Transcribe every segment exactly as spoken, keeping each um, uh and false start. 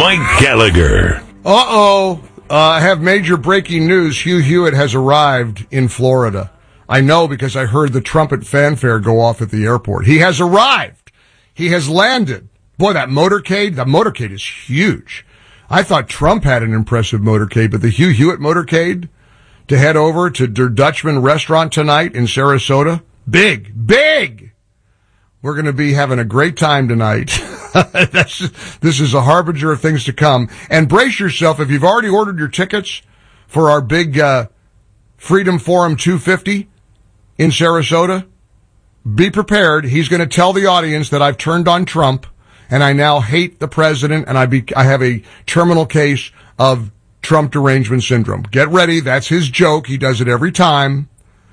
Mike Gallagher. Uh-oh. Uh, I have major breaking news. Hugh Hewitt has arrived in Florida. I know because I heard the trumpet fanfare go off at the airport. He has arrived. He has landed. Boy, that motorcade, that motorcade is huge. I thought Trump had an impressive motorcade, but the Hugh Hewitt motorcade to head over to Der Dutchman restaurant tonight in Sarasota, big, big. We're going to be having a great time tonight. That's, this is a harbinger of things to come. And brace yourself if you've already ordered your tickets for our big uh, Freedom Forum two fifty in Sarasota. Be prepared. He's going to tell the audience that I've turned on Trump and I now hate the president and I be, I have a terminal case of Trump derangement syndrome. Get ready. That's his joke. He does it every time.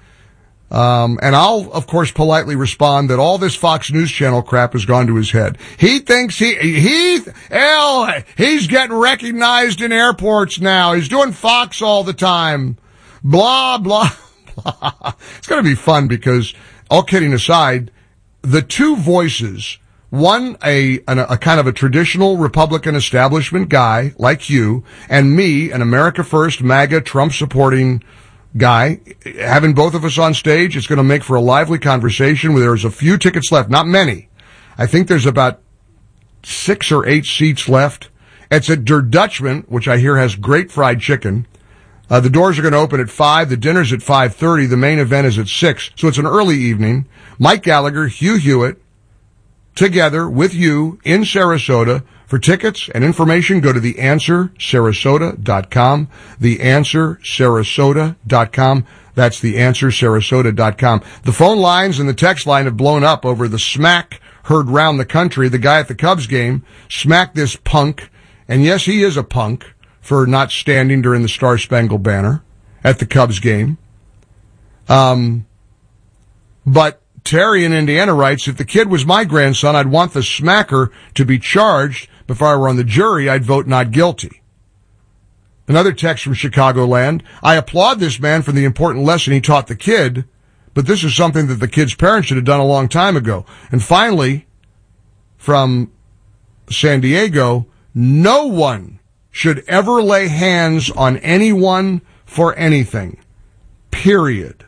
Um, and I'll, of course, politely respond that all this Fox News Channel crap has gone to his head. He thinks he, he, hell, he's getting recognized in airports now. He's doing Fox all the time. Blah, blah, blah. It's going to be fun because, all kidding aside, the two voices, one, a, an, a kind of a traditional Republican establishment guy like you, and me, an America First, MAGA, Trump-supporting guy, having both of us on stage, it's going to make for a lively conversation where there's a few tickets left, not many. I think there's about six or eight seats left. It's at Der Dutchman, which I hear has great fried chicken. Uh, the doors are going to open at five. The dinner's at five thirty. The main event is at six. So it's an early evening. Mike Gallagher, Hugh Hewitt, together with you in Sarasota. For tickets and information, go to the answer sarasota dot com, the answer sarasota dot com. That's the answer sarasota dot com. The phone lines and the text line have blown up over the smack heard round the country. The guy at the Cubs game smacked this punk, and yes, he is a punk for not standing during the Star-Spangled Banner at the Cubs game. Um, but Terry in Indiana writes, if the kid was my grandson, I'd want the smacker to be charged. Before I were on the jury, I'd vote not guilty. Another text from Chicagoland. I applaud this man for the important lesson he taught the kid, but this is something that the kid's parents should have done a long time ago. And finally, from San Diego, no one should ever lay hands on anyone for anything. Period.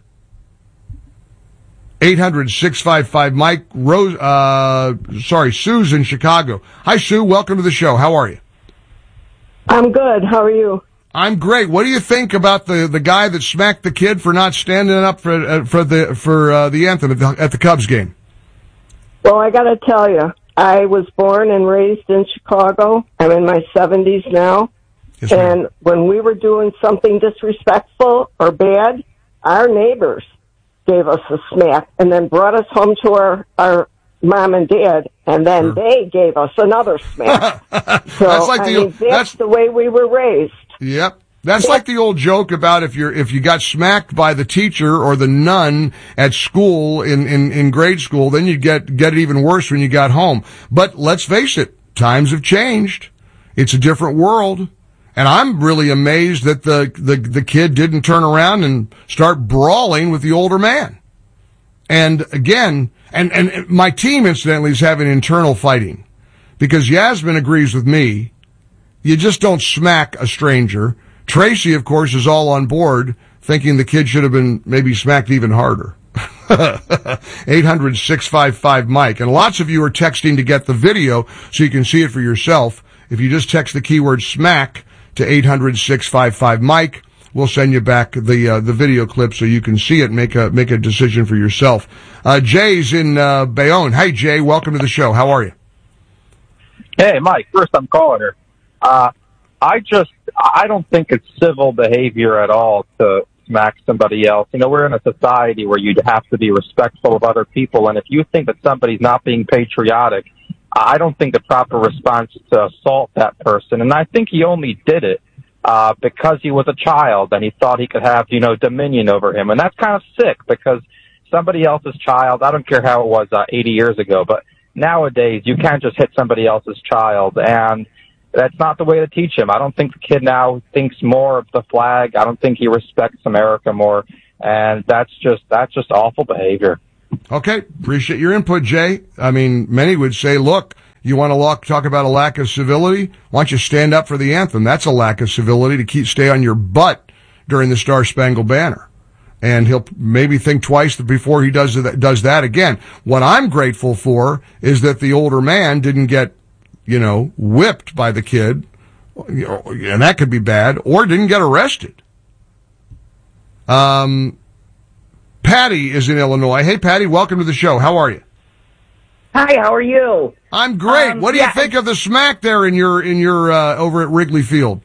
eight hundred, six five five, Mike. Rose, uh, sorry, Sue's in Chicago. Hi, Sue. Welcome to the show. How are you? I'm good. How are you? I'm great. What do you think about the, the guy that smacked the kid for not standing up for uh, for the for uh, the anthem at the, at the Cubs game? Well, I got to tell you, I was born and raised in Chicago. I'm in my seventies now. Yes, and ma'am. When we were doing something disrespectful or bad, our neighbors gave us a smack and then brought us home to our, our mom and dad, and then sure. they gave us another smack. So, that's like I the, mean, that's, that's the way we were raised. Yep. That's like the old joke about if you're, if you got smacked by the teacher or the nun at school in, in, in grade school, then you get, get it even worse when you got home. But let's face it, times have changed. It's a different world. And I'm really amazed that the, the, the kid didn't turn around and start brawling with the older man. And again, and, and my team incidentally is having internal fighting because Yasmin agrees with me. You just don't smack a stranger. Tracy, of course, is all on board thinking the kid should have been maybe smacked even harder. eight hundred, six five five, Mike. And lots of you are texting to get the video so you can see it for yourself. If you just text the keyword smack to eight hundred, six five five, Mike, we'll send you back the uh, the video clip so you can see it and make a make a decision for yourself. Uh, Jay's in uh, Bayonne. Hey, Jay, welcome to the show. How are you? Hey, Mike. First, I'm calling her. Uh, I just I don't think it's civil behavior at all to smack somebody else. You know, we're in a society where you'd have to be respectful of other people, and if you think that somebody's not being patriotic, I don't think the proper response is to assault that person. And I think he only did it uh, because he was a child and he thought he could have, you know, dominion over him. And that's kind of sick because somebody else's child, I don't care how it was uh, eighty years ago, but nowadays you can't just hit somebody else's child. And that's not the way to teach him. I don't think the kid now thinks more of the flag. I don't think he respects America more. And that's just, that's just awful behavior. Okay. Appreciate your input, Jay. I mean, many would say, look, You want to talk about a lack of civility? Why don't you stand up for the anthem? That's a lack of civility, to keep stay on your butt during the Star Spangled Banner. And he'll maybe think twice before he does that, does that again. What I'm grateful for is that the older man didn't get, you know, whipped by the kid, and that could be bad, or didn't get arrested. Um, Patty is in Illinois. Hey, Patty, welcome to the show. How are you? Hi, how are you? I'm great. Um, what do yeah, you think of the smack there in your in your uh, over at Wrigley Field?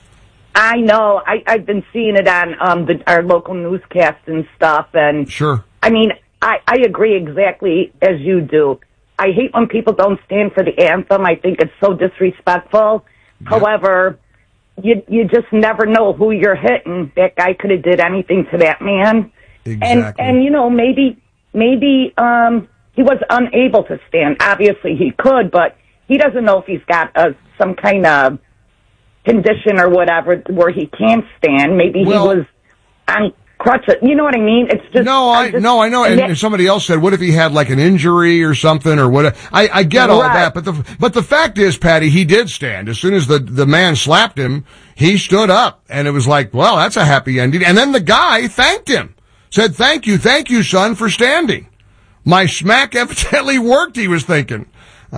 I know. I, I've been seeing it on um, the, our local newscast and stuff. And sure. I mean, I, I agree exactly as you do. I hate when people don't stand for the anthem. I think it's so disrespectful. Yeah. However, you you just never know who you're hitting. That guy could have did anything to that man. Exactly. And and you know maybe maybe um, he was unable to stand. Obviously he could, but he doesn't know if he's got a, some kind of condition or whatever where he can't stand. Maybe well, he was on crutches. You know what I mean? It's just no, I just, no, I know. And, and somebody else said, "What if he had like an injury or something or what?" I, I get all right. that, but the but the fact is, Patty, he did stand. As soon as the the man slapped him, he stood up, and it was like, well, that's a happy ending. And then the guy thanked him, said, "Thank you, thank you, son, for standing. My smack evidently worked." He was thinking.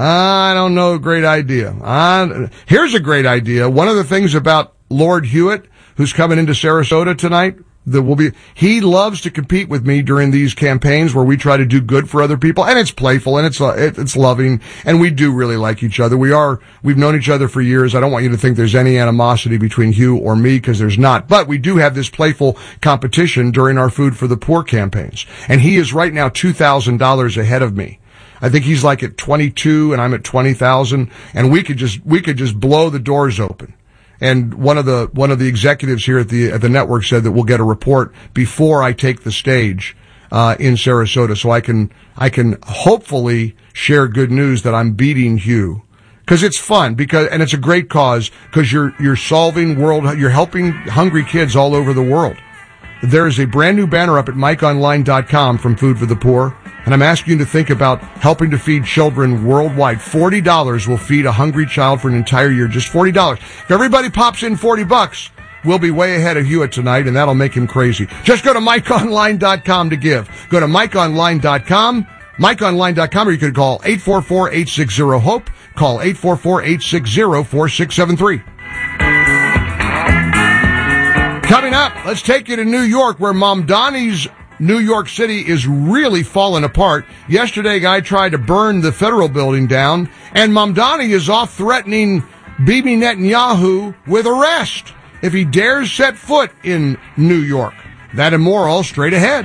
I don't know. Great idea. Uh, here's a great idea. One of the things about Lord Hewitt, who's coming into Sarasota tonight, that will be, he loves to compete with me during these campaigns where we try to do good for other people, and it's playful and it's uh, it, it's loving, and we do really like each other. We are we've known each other for years. I don't want you to think there's any animosity between Hugh or me, because there's not. But we do have this playful competition during our Food for the Poor campaigns, and he is right now two thousand dollars ahead of me. I think he's like at twenty-two and I'm at twenty thousand, and we could just, we could just blow the doors open. And one of the, one of the executives here at the, at the network said that we'll get a report before I take the stage, uh, in Sarasota. So I can, I can hopefully share good news that I'm beating Hugh. Cause it's fun, because, and it's a great cause, cause you're, you're solving world, you're helping hungry kids all over the world. There is a brand new banner up at Mike Online dot com from Food for the Poor. And I'm asking you to think about helping to feed children worldwide. forty dollars will feed a hungry child for an entire year. Just forty dollars. If everybody pops in forty bucks, we'll be way ahead of Hewitt tonight, and that'll make him crazy. Just go to Mike Online dot com to give. Go to Mike Online dot com, Mike Online dot com, or you could call eight four four, eight six zero, HOPE. Call eight four four, eight six zero, four six seven three. Coming up, let's take you to New York, where Mom Donnie's New York City is really falling apart. Yesterday, a guy tried to burn the federal building down, and Mamdani is off threatening Bibi Netanyahu with arrest if he dares set foot in New York. That and more, all straight ahead.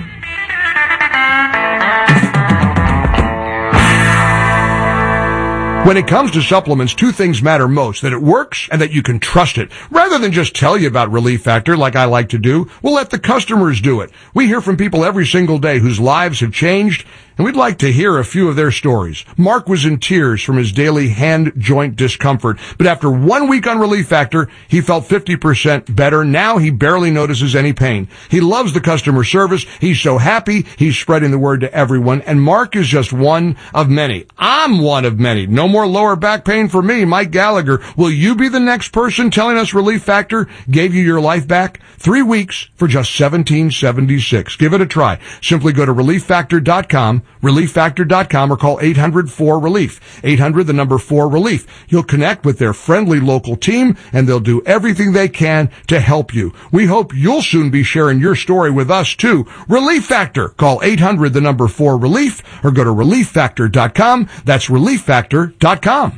When it comes to supplements, two things matter most: that it works and that you can trust it. Rather than just tell you about Relief Factor like I like to do, we'll let the customers do it. We hear from people every single day whose lives have changed, and we'd like to hear a few of their stories. Mark was in tears from his daily hand joint discomfort, but after one week on Relief Factor, he felt fifty percent better. Now he barely notices any pain. He loves the customer service. He's so happy. He's spreading the word to everyone, and Mark is just one of many. I'm one of many. No more lower back pain for me, Mike Gallagher. Will you be the next person telling us Relief Factor gave you your life back? Three weeks for just seventeen seventy-six. Give it a try. Simply go to relief factor dot com, relief factor dot com, or call eight hundred four relief. eight hundred, the number four relief. You'll connect with their friendly local team, and they'll do everything they can to help you. We hope you'll soon be sharing your story with us too. Relief Factor. Call eight hundred, the number four relief, or go to relief factor dot com. That's relief factor dot com.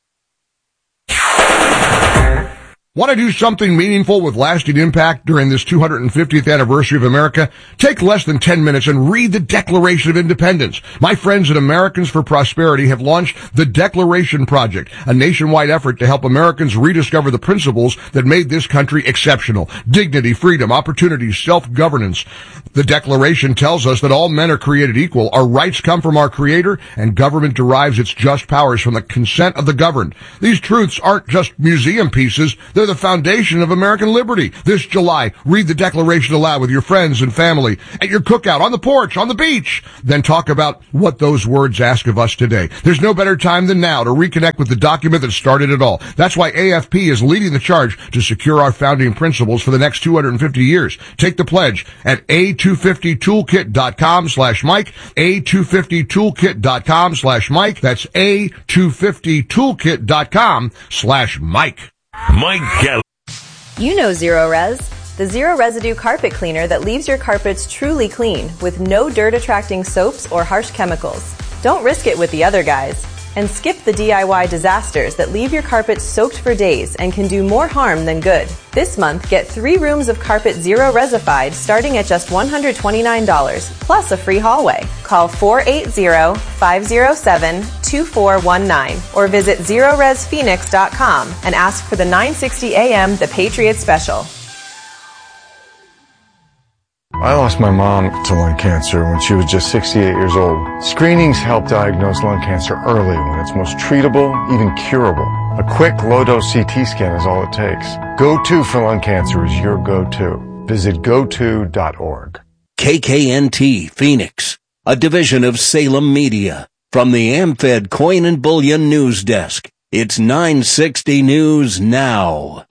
Want to do something meaningful with lasting impact during this two hundred fiftieth anniversary of America? Take less than ten minutes and read the Declaration of Independence. My friends at Americans for Prosperity have launched the Declaration Project, a nationwide effort to help Americans rediscover the principles that made this country exceptional: dignity, freedom, opportunity, self-governance. The Declaration tells us that all men are created equal, our rights come from our Creator, and government derives its just powers from the consent of the governed. These truths aren't just museum pieces, they're They're the foundation of American liberty. This July, read the Declaration aloud with your friends and family, at your cookout, on the porch, on the beach. Then talk about what those words ask of us today. There's no better time than now to reconnect with the document that started it all. That's why A F P is leading the charge to secure our founding principles for the next two hundred fifty years. Take the pledge at A two fifty toolkit dot com slash Mike, A two fifty toolkit dot com slash Mike. That's A two fifty toolkit dot com slash Mike. Mike Kelly. You know Zero Res, the zero residue carpet cleaner that leaves your carpets truly clean with no dirt attracting soaps or harsh chemicals. Don't risk it with the other guys. And skip the D I Y disasters that leave your carpet soaked for days and can do more harm than good. This month, get three rooms of carpet Zero Resified starting at just one hundred twenty-nine dollars, plus a free hallway. Call four eight zero, five zero seven, two four one nine or visit zero res phoenix dot com and ask for the nine sixty A M The Patriot Special. I lost my mom to lung cancer when she was just sixty-eight years old. Screenings help diagnose lung cancer early when it's most treatable, even curable. A quick low-dose C T scan is all it takes. Go To for lung cancer is your go-to. Visit go to dot org. K K N T Phoenix, a division of Salem Media. From the AmFed Coin and Bullion News Desk, it's nine sixty News Now.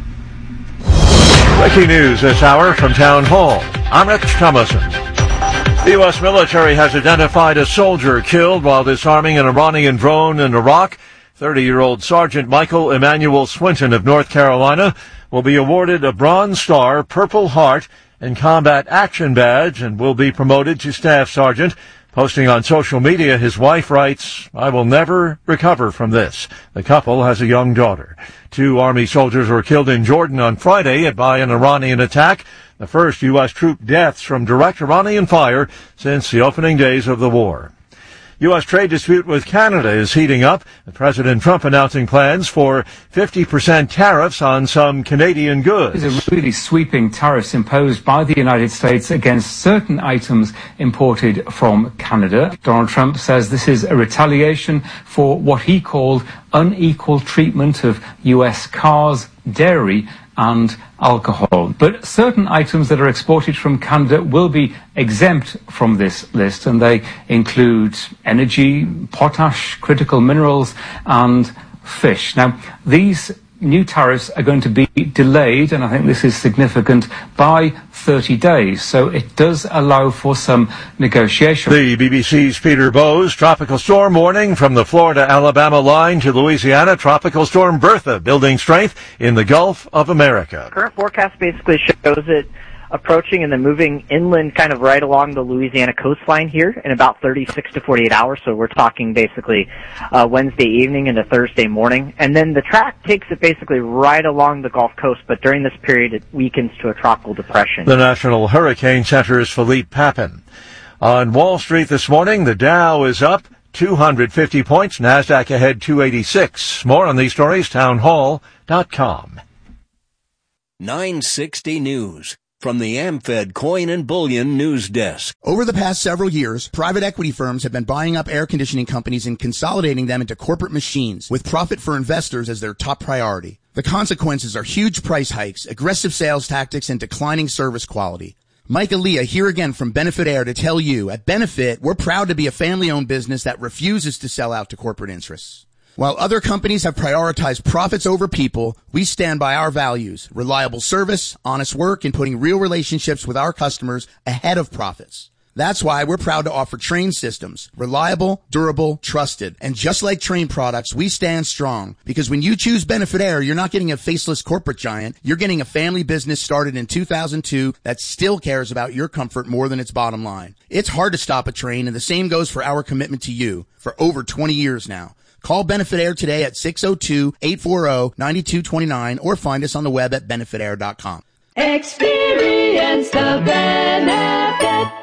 Breaking news this hour from Town Hall. I'm Rich Thomason. The U S military has identified a soldier killed while disarming an Iranian drone in Iraq. thirty-year-old Sergeant Michael Emmanuel Swinton of North Carolina will be awarded a Bronze Star, Purple Heart, and Combat Action Badge and will be promoted to Staff Sergeant. Posting on social media, his wife writes, "I will never recover from this." The couple has a young daughter. Two Army soldiers were killed in Jordan on Friday by an Iranian attack, the first U S troop deaths from direct Iranian fire since the opening days of the war. U S trade dispute with Canada is heating up, with President Trump announcing plans for fifty percent tariffs on some Canadian goods. These are really sweeping tariffs imposed by the United States against certain items imported from Canada. Donald Trump says this is a retaliation for what he called unequal treatment of U S cars, dairy, and alcohol. But certain items that are exported from Canada will be exempt from this list, and they include energy, potash, critical minerals, and fish. Now, these new tariffs are going to be delayed, and I think this is significant, by thirty days. So it does allow for some negotiation. The B B C's Peter Bowes, tropical storm warning from the Florida-Alabama line to Louisiana. Tropical storm Bertha building strength in the Gulf of America. Current forecast basically shows it approaching and then moving inland kind of right along the Louisiana coastline here in about thirty-six to forty-eight hours. So we're talking basically uh, Wednesday evening into Thursday morning. And then the track takes it basically right along the Gulf Coast, but during this period it weakens to a tropical depression. The National Hurricane Center's Philippe Papin. On Wall Street this morning, the Dow is up two hundred fifty points, NASDAQ ahead two eighty-six. More on these stories, town hall dot com. nine sixty News. From the AmFed Coin and Bullion News Desk. Over the past several years, private equity firms have been buying up air conditioning companies and consolidating them into corporate machines, with profit for investors as their top priority. The consequences are huge price hikes, aggressive sales tactics, and declining service quality. Mike Aaliyah here again from Benefit Air to tell you, at Benefit, we're proud to be a family-owned business that refuses to sell out to corporate interests. While other companies have prioritized profits over people, we stand by our values: reliable service, honest work, and putting real relationships with our customers ahead of profits. That's why we're proud to offer Trane systems. Reliable, durable, trusted. And just like Trane products, we stand strong. Because when you choose Benefit Air, you're not getting a faceless corporate giant. You're getting a family business started in two thousand two that still cares about your comfort more than its bottom line. It's hard to stop a Trane, and the same goes for our commitment to you for over twenty years now. Call Benefit Air today at six oh two, eight four oh, nine two two nine or find us on the web at benefit air dot com. Experience the benefit.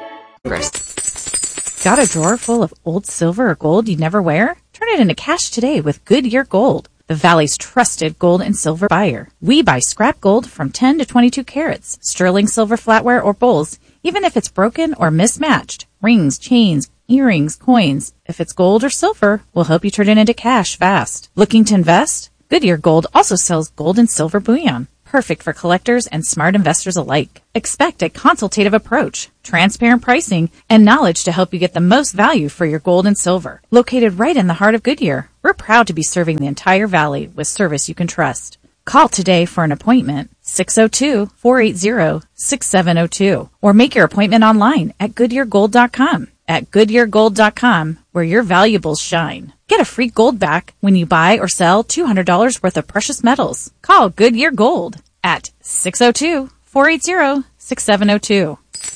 Got a drawer full of old silver or gold you never wear? Turn it into cash today with Goodyear Gold, the Valley's trusted gold and silver buyer. We buy scrap gold from ten to twenty-two carats, sterling silver flatware or bowls, even if it's broken or mismatched. Rings, chains, earrings, coins. If it's gold or silver, we'll help you turn it into cash fast. Looking to invest? Goodyear Gold also sells gold and silver bullion, perfect for collectors and smart investors alike. Expect a consultative approach, transparent pricing, and knowledge to help you get the most value for your gold and silver. Located right in the heart of Goodyear, we're proud to be serving the entire valley with service you can trust. Call today for an appointment, six oh two, four eight zero, six seven oh two, or make your appointment online at goodyear gold dot com. At goodyear gold dot com, where your valuables shine. Get a free gold back when you buy or sell two hundred dollars worth of precious metals. Call Goodyear Gold at six oh two, four eight zero, six seven oh two.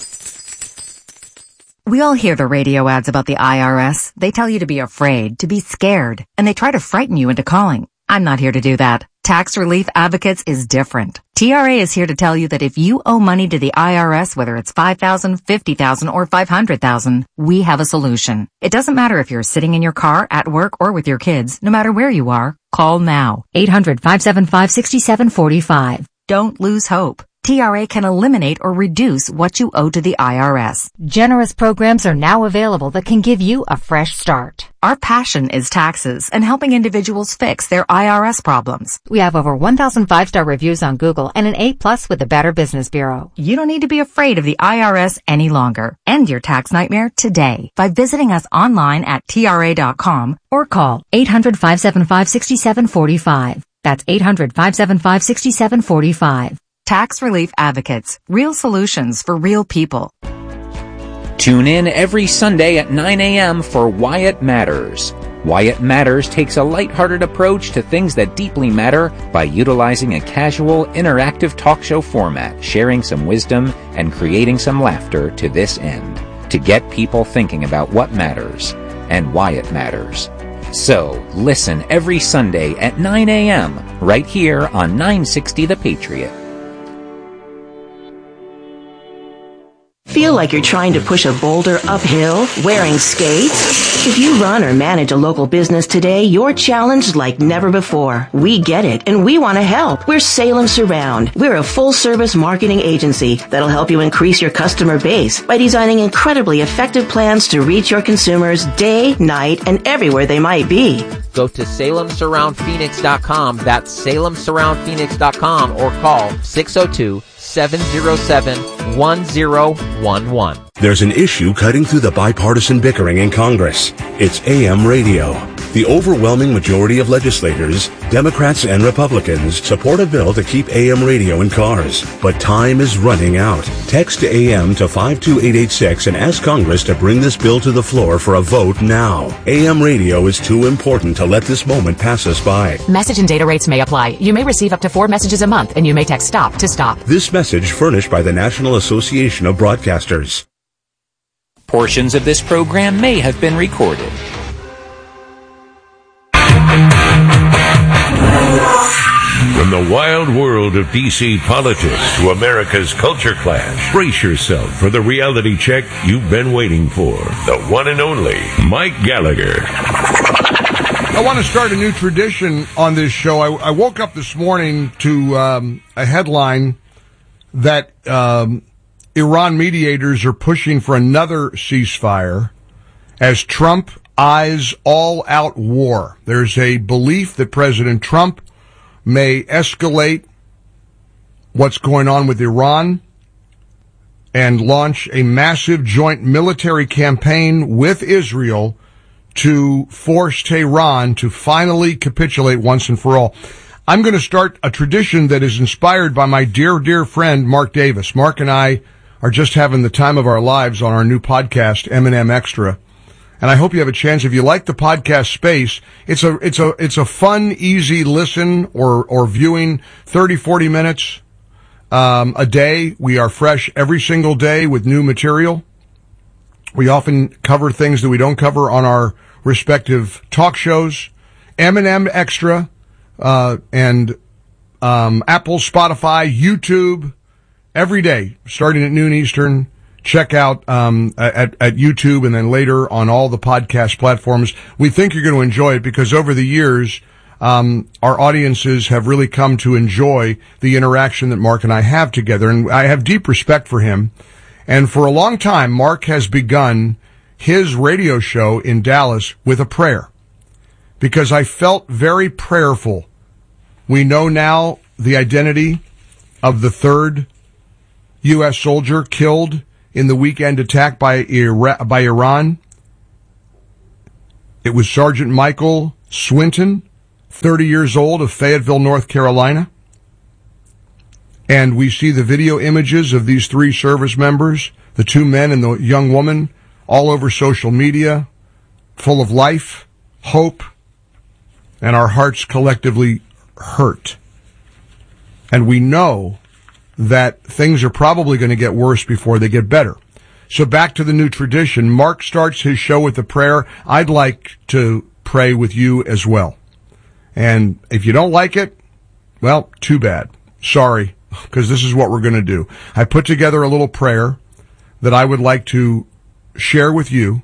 We all hear the radio ads about the I R S. They tell you to be afraid, to be scared, and they try to frighten you into calling. I'm not here to do that. Tax Relief Advocates is different. T R A is here to tell you that if you owe money to the I R S, whether it's five thousand dollars, fifty thousand dollars, or five hundred thousand dollars, we have a solution. It doesn't matter if you're sitting in your car, at work, or with your kids. No matter where you are, call now. eight hundred, five seven five, six seven four five. Don't lose hope. T R A can eliminate or reduce what you owe to the I R S. Generous programs are now available that can give you a fresh start. Our passion is taxes and helping individuals fix their I R S problems. We have over one thousand five-star reviews on Google and an A plus with the Better Business Bureau. You don't need to be afraid of the I R S any longer. End your tax nightmare today by visiting us online at T R A dot com or call eight hundred, five seven five, six seven four five. That's eight hundred, five seven five, six seven four five. Tax Relief Advocates. Real solutions for real people. Tune in every Sunday at nine a.m. for Wyatt Matters. Wyatt Matters takes a lighthearted approach to things that deeply matter by utilizing a casual, interactive talk show format, sharing some wisdom and creating some laughter to this end, to get people thinking about what matters and why it matters. So, listen every Sunday at nine a.m. right here on nine sixty The Patriot. Feel like you're trying to push a boulder uphill wearing skates? If you run or manage a local business today, you're challenged like never before. We get it, and we want to help. We're Salem Surround. We're a full-service marketing agency that'll help you increase your customer base by designing incredibly effective plans to reach your consumers day, night, and everywhere they might be. Go to Salem Surround Phoenix dot com. That's Salem Surround Phoenix dot com or call six oh two, seven oh seven, one oh one one. There's an issue cutting through the bipartisan bickering in Congress. It's A M radio. The overwhelming majority of legislators, Democrats and Republicans, support a bill to keep A M radio in cars. But time is running out. Text A M to five two eight eight six and ask Congress to bring this bill to the floor for a vote now. A M radio is too important to let this moment pass us by. Message and data rates may apply. You may receive up to four messages a month, and you may text STOP to stop. This message furnished by the National Association of Broadcasters. Portions of this program may have been recorded. From the wild world of D C politics to America's culture clash, brace yourself for the reality check you've been waiting for. The one and only Mike Gallagher. I want to start a new tradition on this show. I, I woke up this morning to um, a headline that um, Iran mediators are pushing for another ceasefire as Trump eyes all-out war. There's a belief that President Trump may escalate what's going on with Iran and launch a massive joint military campaign with Israel to force Tehran to finally capitulate once and for all. I'm going to start a tradition that is inspired by my dear, dear friend, Mark Davis. Mark and I are just having the time of our lives on our new podcast, M and M Extra. And I hope you have a chance. If you like the podcast space, it's a, it's a, it's a fun, easy listen or, or viewing, thirty, forty minutes, um, a day. We are fresh every single day with new material. We often cover things that we don't cover on our respective talk shows. M and M Extra, uh, and, um, Apple, Spotify, YouTube, every day, starting at noon Eastern. Check out um, at, at YouTube and then later on all the podcast platforms. We think you're going to enjoy it because over the years, um, our audiences have really come to enjoy the interaction that Mark and I have together. And I have deep respect for him. And for a long time, Mark has begun his radio show in Dallas with a prayer because I felt very prayerful We know now the identity of the third U S soldier killed in the weekend attack by Ira- by Iran. It was Sergeant Michael Swinton, thirty years old, of Fayetteville, North Carolina. And we see the video images of these three service members, the two men and the young woman, all over social media, full of life, hope, and our hearts collectively hurt. And we know that things are probably going to get worse before they get better. So back to the new tradition. Mark starts his show with a prayer. I'd like to pray with you as well. And if you don't like it, well, too bad. Sorry, because this is what we're going to do. I put together a little prayer that I would like to share with you,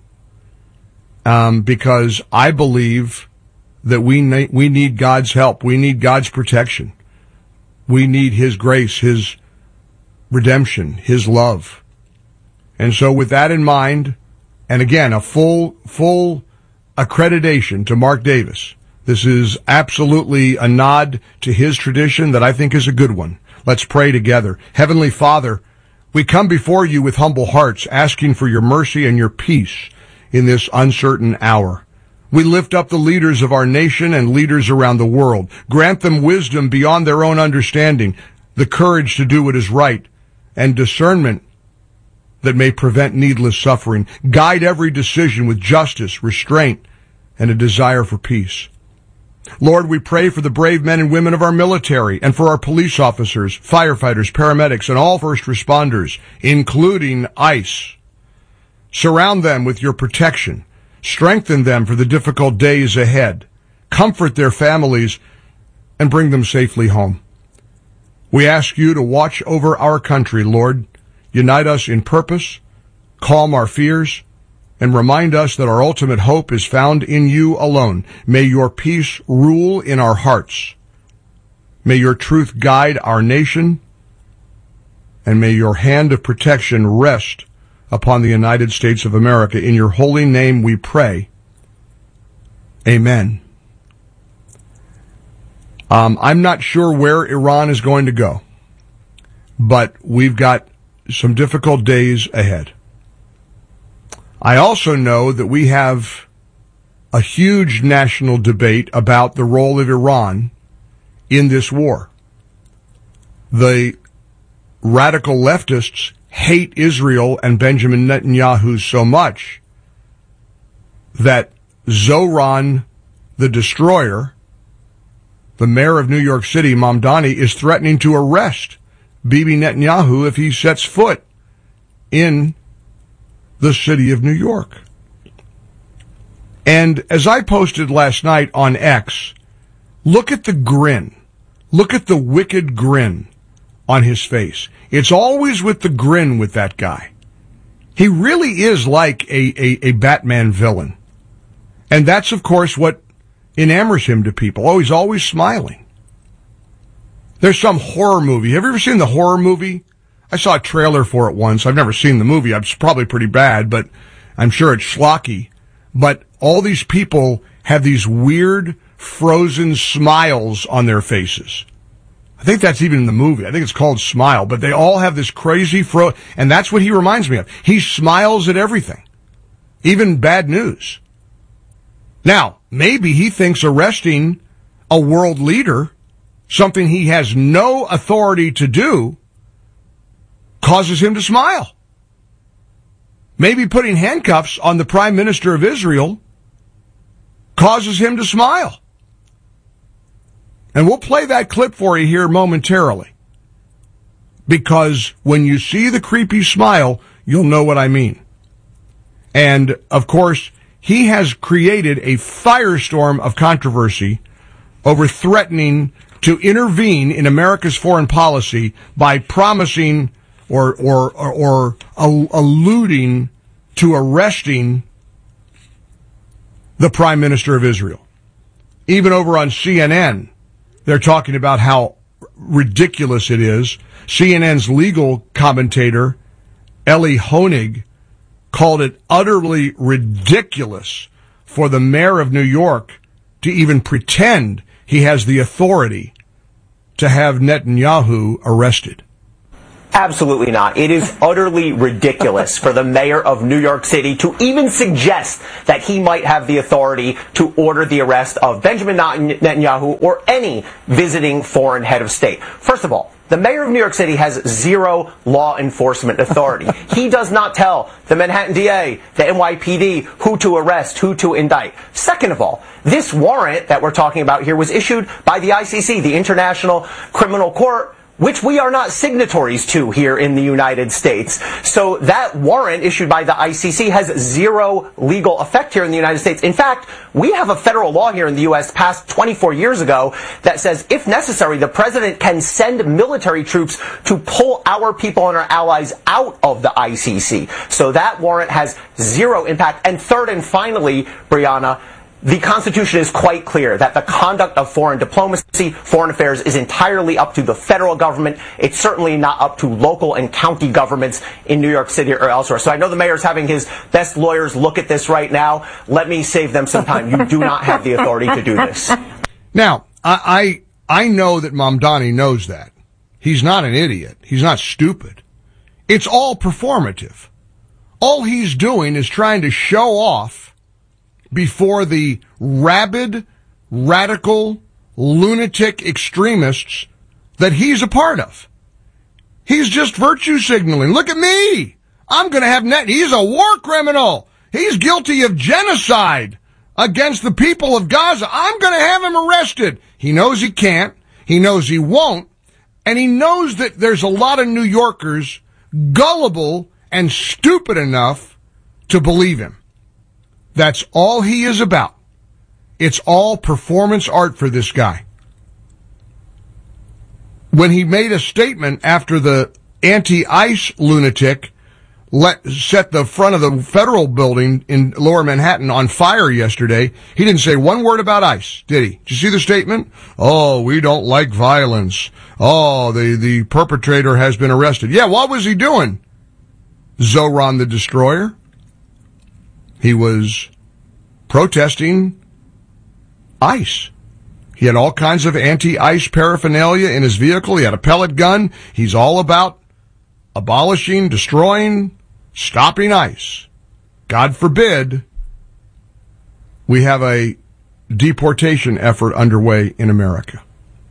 um, because I believe that we na- we need God's help. We need God's protection. We need His grace, His redemption, His love. And so with that in mind, and again, a full, full accreditation to Mark Davis. This is absolutely a nod to his tradition that I think is a good one. Let's pray together. Heavenly Father, we come before you with humble hearts, asking for your mercy and your peace in this uncertain hour. We lift up the leaders of our nation and leaders around the world. Grant them wisdom beyond their own understanding, the courage to do what is right, and discernment that may prevent needless suffering. Guide every decision with justice, restraint, and a desire for peace. Lord, we pray for the brave men and women of our military and for our police officers, firefighters, paramedics, and all first responders, including ICE. Surround them with your protection. Strengthen them for the difficult days ahead. Comfort their families and bring them safely home. We ask you to watch over our country, Lord. Unite us in purpose, calm our fears, and remind us that our ultimate hope is found in you alone. May your peace rule in our hearts. May your truth guide our nation, and may your hand of protection rest upon the United States of America. In your holy name we pray. Amen. Um, I'm not sure where Iran is going to go, but we've got some difficult days ahead. I also know that we have a huge national debate about the role of Iran in this war. The radical leftists hate Israel and Benjamin Netanyahu so much that Zoran the Destroyer, the mayor of New York City, Mamdani, is threatening to arrest Bibi Netanyahu if he sets foot in the city of New York. And as I posted last night on X, look at the grin. Look at the wicked grin on his face. It's always with the grin with that guy. He really is like a, a, a Batman villain. And that's, of course, what enamors him to people. Oh, he's always smiling. There's some horror movie. Have you ever seen the horror movie? I saw a trailer for it once. I've never seen the movie. It's probably pretty bad, but I'm sure it's schlocky. But all these people have these weird, frozen smiles on their faces. I think that's even in the movie. I think it's called Smile. But they all have this crazy fro... And that's what he reminds me of. He smiles at everything. Even bad news. Now, maybe he thinks arresting a world leader, something he has no authority to do, causes him to smile. Maybe putting handcuffs on the Prime Minister of Israel causes him to smile. And we'll play that clip for you here momentarily. Because when you see the creepy smile, you'll know what I mean. And, of course, he has created a firestorm of controversy over threatening to intervene in America's foreign policy by promising or or or, or alluding to arresting the Prime Minister of Israel. Even over on C N N, they're talking about how ridiculous it is. C N N's legal commentator, Eli Honig, called it utterly ridiculous for the mayor of New York to even pretend he has the authority to have Netanyahu arrested? Absolutely not. It is utterly ridiculous for the mayor of New York City to even suggest that he might have the authority to order the arrest of Benjamin Netanyahu or any visiting foreign head of state. First of all, the mayor of New York City has zero law enforcement authority. He does not tell the Manhattan D A, the N Y P D, who to arrest, who to indict. Second of all, this warrant that we're talking about here was issued by the I C C, the International Criminal Court, which we are not signatories to here in the United States. So that warrant issued by the I C C has zero legal effect here in the United States. In fact, we have a federal law here in the U S passed twenty-four years ago that says, if necessary, the president can send military troops to pull our people and our allies out of the I C C. So that warrant has zero impact. And third and finally, Brianna, the Constitution is quite clear that the conduct of foreign diplomacy, foreign affairs, is entirely up to the federal government. It's certainly not up to local and county governments in New York City or elsewhere. So I know the mayor's having his best lawyers look at this right now. Let me save them some time. You do not have the authority to do this. Now, I I, I know that Mamdani knows that. He's not an idiot. He's not stupid. It's all performative. All he's doing is trying to show off before the rabid, radical, lunatic extremists that he's a part of. He's just virtue signaling. Look at me. I'm going to have net. He's a war criminal. He's guilty of genocide against the people of Gaza. I'm going to have him arrested. He knows he can't. He knows he won't. And he knows that there's a lot of New Yorkers gullible and stupid enough to believe him. That's all he is about. It's all performance art for this guy. When he made a statement after the anti-ICE lunatic let set the front of the federal building in Lower Manhattan on fire yesterday, he didn't say one word about ICE, did he? Did you see the statement? Oh, we don't like violence. Oh, the, the perpetrator has been arrested. Yeah, what was he doing? Zoran the Destroyer? He was protesting ICE. He had all kinds of anti-ICE paraphernalia in his vehicle. He had a pellet gun. He's all about abolishing, destroying, stopping ICE. God forbid we have a deportation effort underway in America.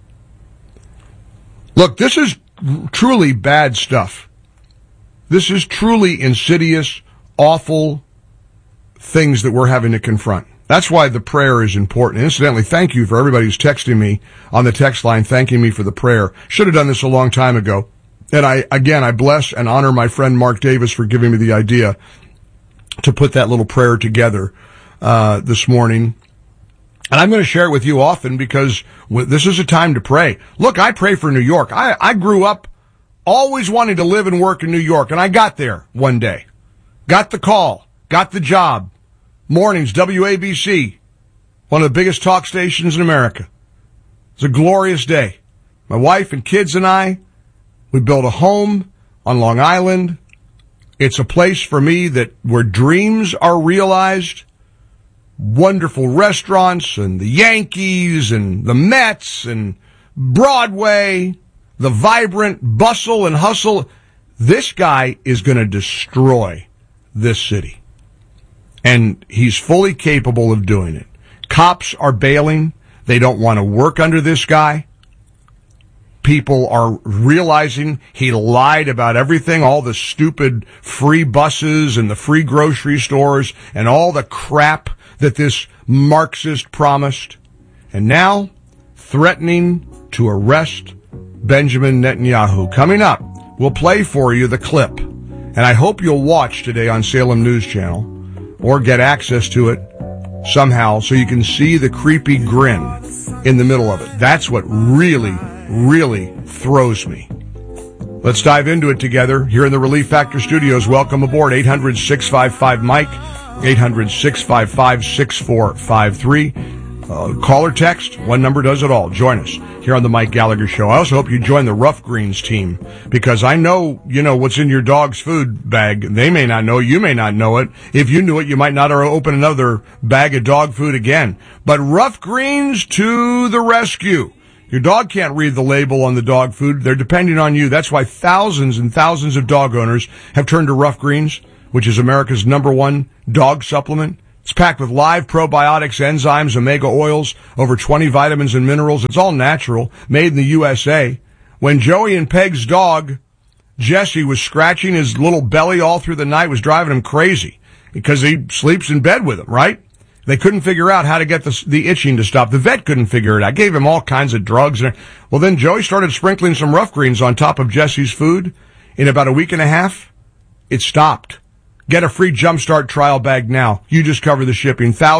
Look, this is truly bad stuff. This is truly insidious, awful things that we're having to confront. That's why the prayer is important. Incidentally, thank you for everybody who's texting me on the text line, thanking me for the prayer. Should have done this a long time ago. And I, again, I bless and honor my friend Mark Davis for giving me the idea to put that little prayer together, uh, this morning. And I'm going to share it with you often because this is a time to pray. Look, I pray for New York. I, I grew up always wanting to live and work in New York, and I got there one day. Got the call. Got the job. Mornings, W A B C, one of the biggest talk stations in America. It's a glorious day. My wife and kids and I, we built a home on Long Island. It's a place for me that where dreams are realized. Wonderful restaurants and the Yankees and the Mets and Broadway, the vibrant bustle and hustle. This guy is going to destroy this city. And he's fully capable of doing it. Cops are bailing. They don't want to work under this guy. People are realizing he lied about everything, all the stupid free buses and the free grocery stores and all the crap that this Marxist promised. And now, threatening to arrest Benjamin Netanyahu. Coming up, we'll play for you the clip. And I hope you'll watch today on Salem News Channel, or get access to it somehow so you can see the creepy grin in the middle of it. That's what really, really throws me. Let's dive into it together here in the Relief Factor Studios. Welcome aboard. eight hundred, six five five, Mike, eight hundred, six five five, six four five three. Uh, call or text. One number does it all. Join us here on the Mike Gallagher Show. I also hope you join the Rough Greens team because I know, you know, what's in your dog's food bag. They may not know. You may not know it. If you knew it, you might not open another bag of dog food again. But Rough Greens to the rescue. Your dog can't read the label on the dog food. They're depending on you. That's why thousands and thousands of dog owners have turned to Rough Greens, which is America's number one dog supplement. It's packed with live probiotics, enzymes, omega oils, over twenty vitamins and minerals. It's all natural, made in the U S A. When Joey and Peg's dog, Jesse, was scratching his little belly all through the night, was driving him crazy because he sleeps in bed with him, right? They couldn't figure out how to get the, the itching to stop. The vet couldn't figure it out. I gave him all kinds of drugs. Well, then Joey started sprinkling some Rough Greens on top of Jesse's food. In about a week and a half, it stopped. Get a free Jumpstart trial bag now. You just cover the shipping. Thousands